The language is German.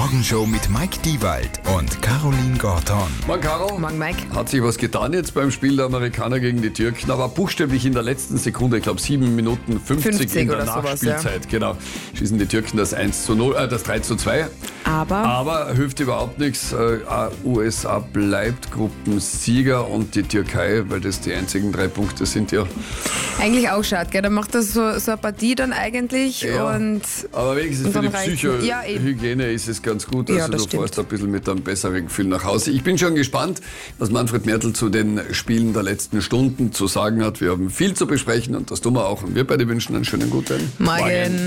Morgenshow mit Mike Diewald und Caroline Gorton. Morgen, Caro. Morgen, Mike. Hat sich was getan jetzt beim Spiel der Amerikaner gegen die Türken, aber buchstäblich in der letzten Sekunde, ich glaube 7 Minuten 50 in der oder sowas, Nachspielzeit, genau, schießen die Türken das 3:2. Aber hilft überhaupt nichts. USA bleibt Gruppensieger und die Türkei, weil das die einzigen 3 Punkte sind, ja. Eigentlich auch schade, gell? Dann macht das so eine Partie dann eigentlich. Ja, und aber wenigstens für die Ja, eben. Psychohygiene ist es ganz gut. Ja, Also das du stimmt. fährst ein bisschen mit einem besseren Gefühl nach Hause. Ich bin schon gespannt, was Manfred Mertl zu den Spielen der letzten Stunden zu sagen hat. Wir haben viel zu besprechen und das tun wir auch. Und wir beide wünschen einen schönen guten Morgen.